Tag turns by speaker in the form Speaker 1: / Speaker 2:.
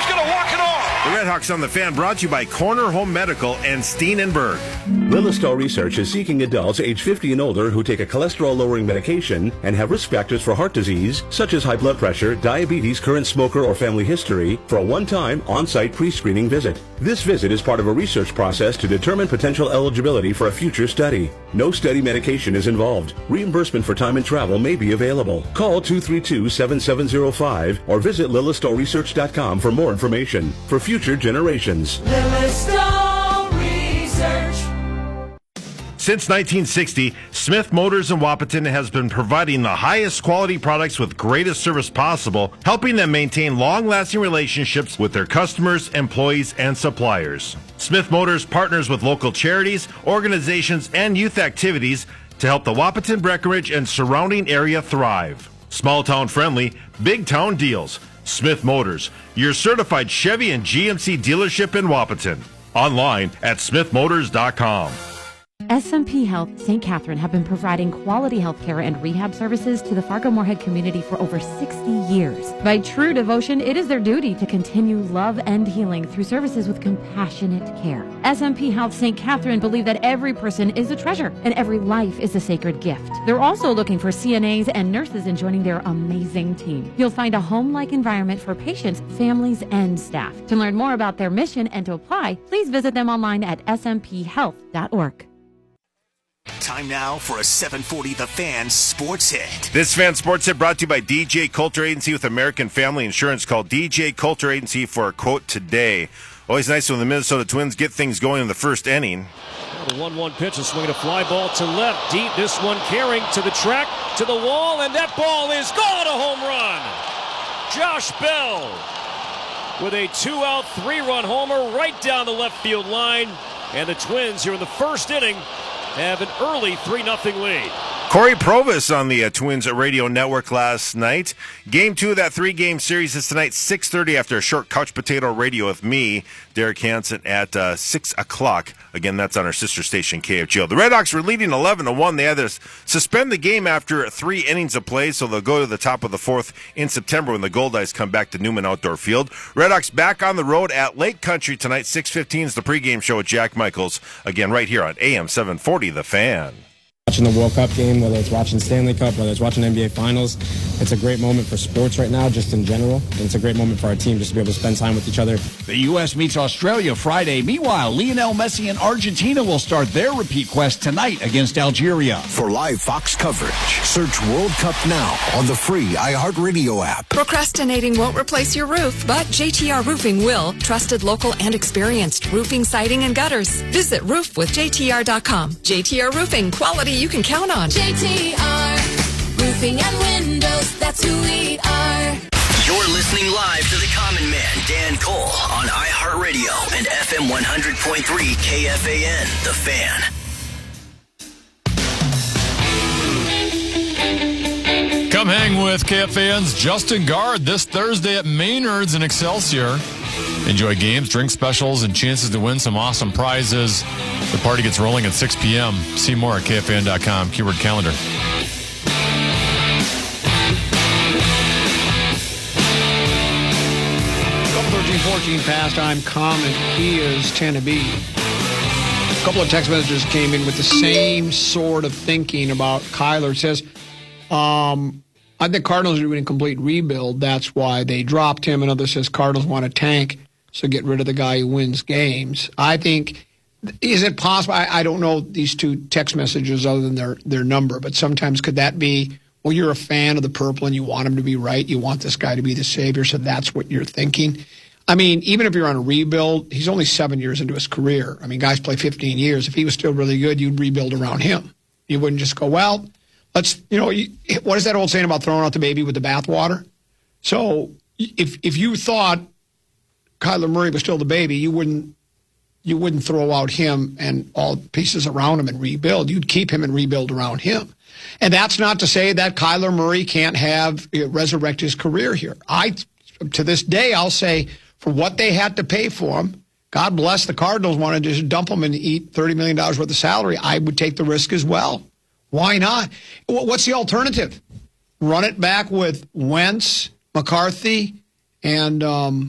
Speaker 1: He's going to walk it off.
Speaker 2: The Redhawks on the Fan brought to you by Corner Home Medical and Steenenberg.
Speaker 3: Lillistar Research is seeking adults age 50 and older who take a cholesterol-lowering medication and have risk factors for heart disease, such as high blood pressure, diabetes, current smoker, or family history, for a one-time on-site pre-screening visit. This visit is part of a research process to determine potential eligibility for a future study. No study medication is involved. Reimbursement for time and travel may be available. Call 232-7705 or visit LillistarResearch.com for more information. For future generations.
Speaker 4: Lillistar Research.
Speaker 2: Since 1960, Smith Motors in Wahpeton has been providing the highest quality products with greatest service possible, helping them maintain long-lasting relationships with their customers, employees, and suppliers. Smith Motors partners with local charities, organizations, and youth activities to help the Wahpeton, Breckenridge, and surrounding area thrive. Small-town friendly, big-town deals. Smith Motors, your certified Chevy and GMC dealership in Wahpeton. Online at smithmotors.com.
Speaker 5: SMP Health St. Catherine have been providing quality health care and rehab services to the Fargo-Moorhead community for over 60 years. By true devotion, it is their duty to continue love and healing through services with compassionate care. SMP Health St. Catherine believe that every person is a treasure and every life is a sacred gift. They're also looking for CNAs and nurses in joining their amazing team. You'll find a home-like environment for patients, families, and staff. To learn more about their mission and to apply, please visit them online at smphealth.org.
Speaker 6: Time now for a 740 The Fan Sports Hit.
Speaker 2: This Fan Sports Hit brought to you by DJ Coulter Agency with American Family Insurance. Call DJ Coulter Agency for a quote today. Always nice when the Minnesota Twins get things going in the first inning.
Speaker 7: The 1-1 pitch, a swing, a fly ball to left, deep. This one carrying to the track, to the wall, and that ball is gone, a home run. Josh Bell with a 2-out, 3-run homer right down the left field line. And the Twins here in the first inning have an early 3-0 lead.
Speaker 2: Corey Provis on the Twins Radio Network last night. Game 2 of that 3-game series is tonight, 6:30 after a short couch potato radio with me, Derek Hansen, at 6 o'clock. Again, that's on our sister station, KFGO. The Redhawks were leading 11-1. They had to suspend the game after 3 innings of play, so they'll go to the top of the 4th in September when the Goldeyes come back to Newman Outdoor Field. Redhawks back on the road at Lake Country tonight. 6:15 is the pregame show with Jack Michaels. Again, right here on AM 740, The Fan.
Speaker 8: Watching the World Cup game, whether it's watching Stanley Cup, whether it's watching NBA Finals, it's a great moment for sports right now, just in general. And it's a great moment for our team just to be able to spend time with each other.
Speaker 9: The U.S. meets Australia Friday. Meanwhile, Lionel Messi and Argentina will start their repeat quest tonight against Algeria.
Speaker 6: For live Fox coverage, search World Cup now on the free iHeartRadio app.
Speaker 10: Procrastinating won't replace your roof, but JTR Roofing will. Trusted, local, and experienced roofing, siding, and gutters. Visit roofwithjtr.com. JTR Roofing, quality you can count on.
Speaker 4: JTR Roofing and Windows, that's who we are.
Speaker 6: You're listening live to the Common Man, Dan Cole, on iHeartRadio and FM 100.3 KFAN, The Fan.
Speaker 11: Come hang with KFAN's Justin Guard this Thursday at Maynard's in Excelsior. Enjoy games, drink specials, and chances to win some awesome prizes. The party gets rolling at 6 p.m. See more at KFAN.com, keyword calendar.
Speaker 12: 13-14 pastime comment. He is Tennessee. A couple of text messages came in with the same sort of thinking about Kyler. It says, I think Cardinals are doing a complete rebuild. That's why they dropped him. Another says Cardinals want to tank, so get rid of the guy who wins games. I think, is it possible? I don't know these two text messages other than their number, but sometimes could that be, well, you're a fan of the purple and you want him to be right. You want this guy to be the savior, so that's what you're thinking. I mean, even if you're on a rebuild, he's only 7 years into his career. I mean, guys play 15 years. If he was still really good, you'd rebuild around him. You wouldn't just go, well, let's, what is that old saying about throwing out the baby with the bathwater? So if you thought Kyler Murray was still the baby, you wouldn't throw out him and all pieces around him and rebuild. You'd keep him and rebuild around him. And that's not to say that Kyler Murray can't resurrect his career here. To this day, I'll say, for what they had to pay for him, God bless the Cardinals wanted to just dump him and eat $30 million worth of salary. I would take the risk as well. Why not? What's the alternative? Run it back with Wentz, McCarthy, and